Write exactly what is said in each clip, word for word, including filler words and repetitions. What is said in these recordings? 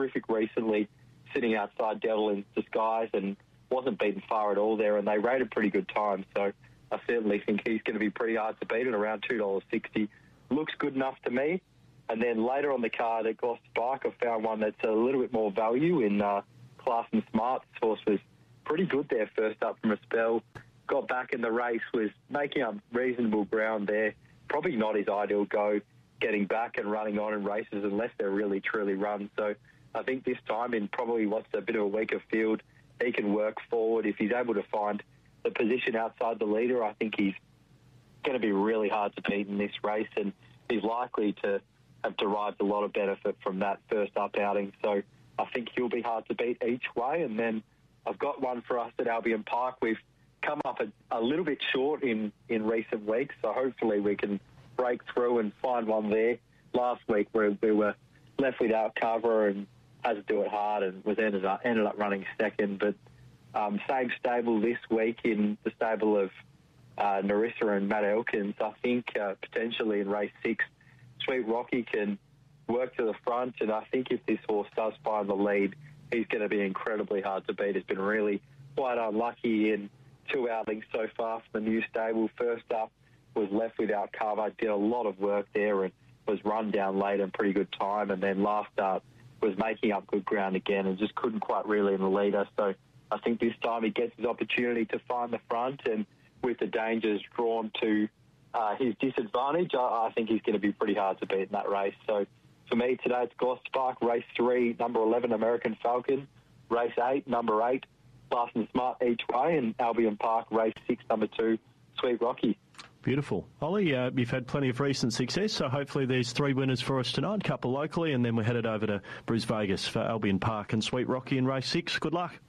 terrific recently, sitting outside Devil in Disguise and wasn't beaten far at all there, and they rated pretty good time. So I certainly think he's going to be pretty hard to beat at around two dollars sixty. Looks good enough to me. And then later on the card at Gloucester Park, I found one that's a little bit more value in uh, Class and Smart. This horse was pretty good there first up from a spell. Got back in the race, was making up reasonable ground there. Probably not his ideal go, getting back and running on in races unless they're really, truly run. So I think this time in probably what's a bit of a weaker field, he can work forward. If he's able to find the position outside the leader, I think he's going to be really hard to beat in this race, and he's likely to have derived a lot of benefit from that first up outing. So I think he'll be hard to beat each way. And then I've got one for us at Albion Park. We've come up a, a little bit short in, in recent weeks, so hopefully we can break through and find one there. Last week we, we were left without cover and had to do it hard and was ended up, ended up running second. But um, same stable this week in the stable of uh, Narissa and Matt Elkins. I think uh, potentially in race six, Sweet Rocky can work to the front, and I think if this horse does find the lead, he's going to be incredibly hard to beat. He's been really quite unlucky in two outings so far from the new stable. First up was left without cover, did a lot of work there and was run down late and pretty good time, and then last up was making up good ground again and just couldn't quite reel in the leader. So I think this time he gets his opportunity to find the front, and with the dangers drawn to Uh, his disadvantage, I, I think he's going to be pretty hard to beat in that race. So for me today, it's Gloucester Park, race three, number eleven, American Falcon, race eight, number eight, Class and Smart each way, and Albion Park, race six, number two, Sweet Rocky. Beautiful. Ollie, uh, you've had plenty of recent success, so hopefully there's three winners for us tonight, a couple locally, and then we're headed over to Bris Vegas for Albion Park and Sweet Rocky in race six. Good luck.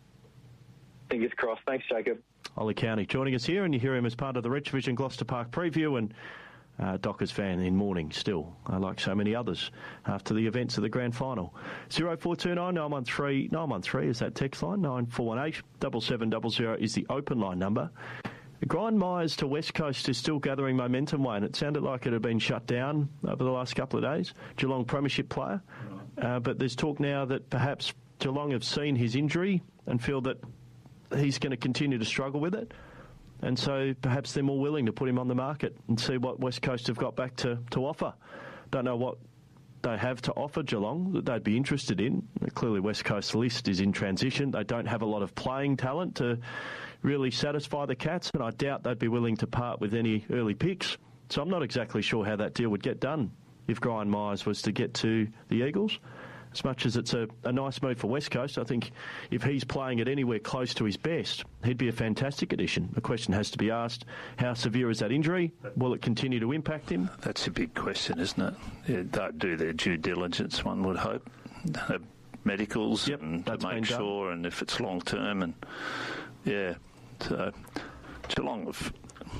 Fingers crossed. Thanks, Jacob. Ollie County joining us here, and you hear him as part of the Reach Vision Gloucester Park preview, and uh, Dockers fan in mourning still, uh, like so many others, after the events of the grand final. oh four two nine, nine one three, nine one three is that text line, nine four one eight, seven seven zero zero is the open line number. Grind Myers to West Coast is still gathering momentum, Wayne. It sounded like it had been shut down over the last couple of days. Geelong Premiership player. Uh, but there's talk now that perhaps Geelong have seen his injury and feel that he's going to continue to struggle with it, and so perhaps they're more willing to put him on the market and see what West Coast have got back to, to offer. Don't know what they have to offer Geelong that they'd be interested in. Clearly West Coast's list is in transition. They don't have a lot of playing talent to really satisfy the Cats, and I doubt they'd be willing to part with any early picks. So I'm not exactly sure how that deal would get done if Grind Myers was to get to the Eagles. As much as it's a, a nice move for West Coast, I think if he's playing at anywhere close to his best, he'd be a fantastic addition. The question has to be asked, how severe is that injury? Will it continue to impact him? That's a big question, isn't it? Yeah, they'll do their due diligence, one would hope. Have medicals yep, and to make sure, and if it's long term, and yeah, so Geelong are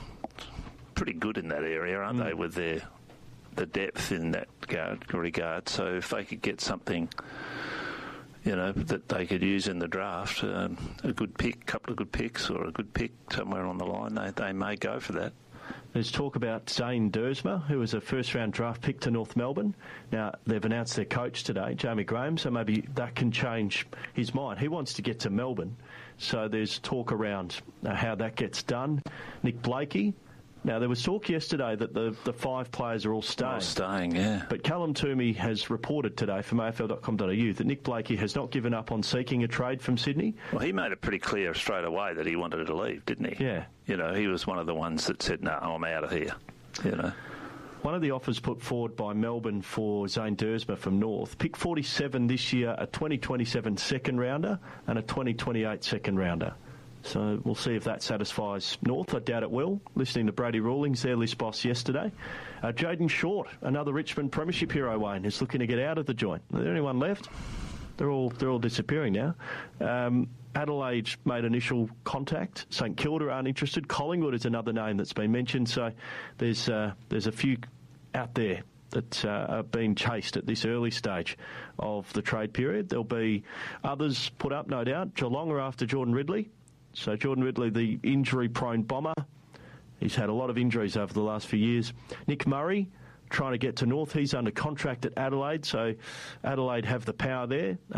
pretty good in that area, aren't mm. they, with their the depth in that regard. So if they could get something, you know, that they could use in the draft, um, a good pick, couple of good picks, or a good pick somewhere on the line, they they may go for that. There's talk about Zane Dersma, who was a first-round draft pick to North Melbourne. Now, they've announced their coach today, Jamie Graham, so maybe that can change his mind. He wants to get to Melbourne, so there's talk around uh, how that gets done. Nick Blakey. Now, there was talk yesterday that the, the five players are all staying. All staying, yeah. But Callum Toomey has reported today from A F L dot com dot a u that Nick Blakey has not given up on seeking a trade from Sydney. Well, he made it pretty clear straight away that he wanted to leave, didn't he? Yeah. You know, he was one of the ones that said, no, I'm out of here, you know. One of the offers put forward by Melbourne for Zane Dersma from North, pick forty-seven this year, a twenty twenty-seven second rounder and a twenty twenty-eight second rounder. So we'll see if that satisfies North. I doubt it will. Listening to Brady Rawlings, their list boss yesterday. Uh, Jaden Short, another Richmond Premiership hero, Wayne, is looking to get out of the joint. Is there anyone left? They're all they're all disappearing now. Um, Adelaide made initial contact. St Kilda aren't interested. Collingwood is another name that's been mentioned. So there's uh, there's a few out there that uh, are being chased at this early stage of the trade period. There'll be others put up, no doubt. Geelong are after Jordan Ridley. So Jordan Ridley, the injury-prone bomber, he's had a lot of injuries over the last few years. Nick Murray, trying to get to North. He's under contract at Adelaide, so Adelaide have the power there.